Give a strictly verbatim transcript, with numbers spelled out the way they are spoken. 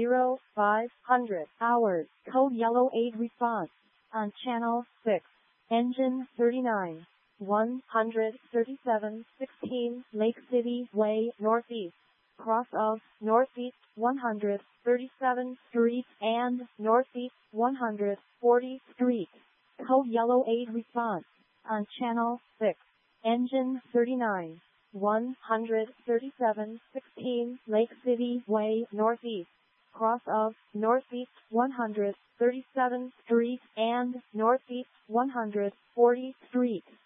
zero five hundred hours. Code Yellow eight response on channel six. Engine thirty-nine. one thirty-seven sixteen Lake City Way Northeast. Cross of Northeast one hundred thirty-seventh Street and Northeast one hundred fortieth Street. Code Yellow eight response on channel six. Engine thirty-nine. one thirty-seven sixteen Lake City Way Northeast. Cross of Northeast one hundred thirty-seventh Street and Northeast one hundred fortieth Street.